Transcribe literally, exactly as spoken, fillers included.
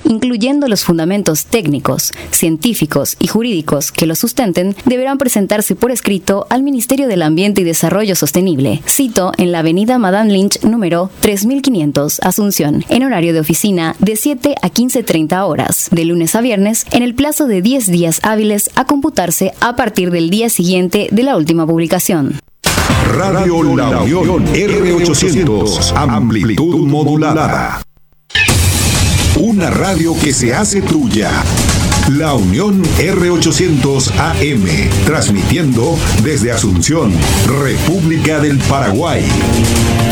incluyendo los fundamentos técnicos, científicos y jurídicos que lo sustenten, deberán presentarse por escrito al Ministerio del Ambiente y Desarrollo Sostenible, cito en la avenida Madame Lynch número tres mil quinientos, Asunción, en horario de oficina de siete a quince treinta horas, de lunes a viernes, en el plazo de diez días hábiles a computarse a partir del día siguiente de la última publicación. Radio La Unión R ochocientos, amplitud modulada. Una radio que se hace tuya. La Unión R ochocientos A M, transmitiendo desde Asunción, República del Paraguay.